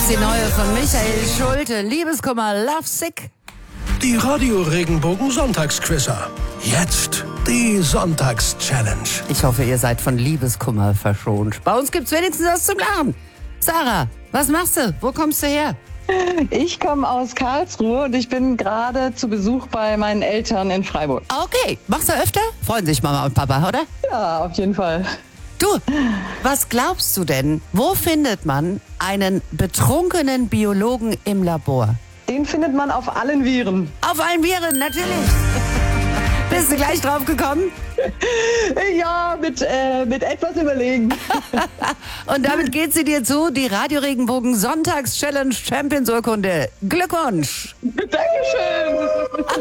ist die neue von Michael Schulte. Liebeskummer, Love Sick. Die Radio-Regenbogen-Sonntagsquizzer. Jetzt die Sonntags-Challenge. Ich hoffe, ihr seid von Liebeskummer verschont. Bei uns gibt's wenigstens was zum Lachen. Sarah, was machst du? Wo kommst du her? Ich komme aus Karlsruhe und ich bin gerade zu Besuch bei meinen Eltern in Freiburg. Okay, machst du öfter? Freuen sich Mama und Papa, oder? Ja, auf jeden Fall. Du, was glaubst du denn? Wo findet man einen betrunkenen Biologen im Labor? Den findet man auf allen Viren. Auf allen Viren, natürlich. Bist du gleich drauf gekommen? Ja, mit etwas Überlegen. Und damit geht sie dir zu, die Radio-Regenbogen Sonntags-Challenge Champions-Urkunde. Glückwunsch! Dankeschön.